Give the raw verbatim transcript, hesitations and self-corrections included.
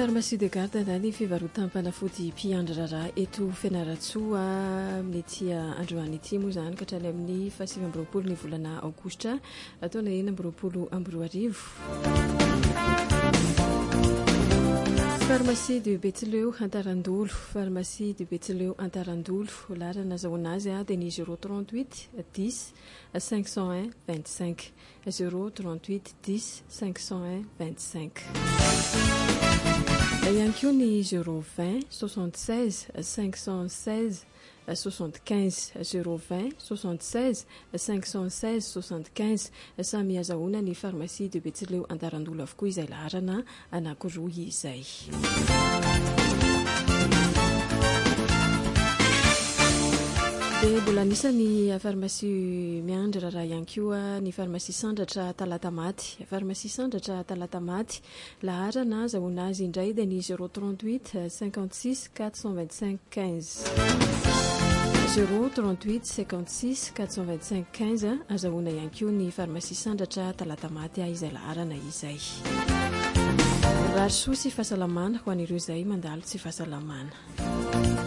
pharmacie de garde andany fivarotam-panafody mpiandrararaha eto Fianaratsoa mety androany ity moa zany ka hatrany amin'ny fahasivy amby roapolo ny volana aogositra ataona enina amby roapolo amby roa arivo. Pharmacie de Betsileo Antarandolo, pharmacie de Betsileo Antarandolo, lara nazahoana azy dia ny zéro trente-huit dix cinq cent un vingt-cinq, zéro trente-huit dix cinq cent un vingt-cinq. Ihany koa ny zéro vingt soixante-seize cinq cent seize soixante-quinze, zéro vingt soixante-seize cinq cent seize soixante-quinze. Samy azahoana ny pharmacie de Betsileo Antarandolo avokoa izay laharana anankiroa izay. Dia mbola anisany pharmacie miandrararaha ihany koa ny pharmacie Sandratra Talatamaty, pharmacie Sandratra Talatamaty, laharana azahoana azy indray dia ny zéro trente-huit cinquante-six quatre cent vingt-cinq quinze, zéro trente-huit cinquante-six quatre cent vingt-cinq quinze. Azahoana ihany koa ny pharmacie Sandratra Talatamaty izay laharana izay. Rasoa sy fahasalamana ho an'ireo izay mandalo tsy fahasalamana.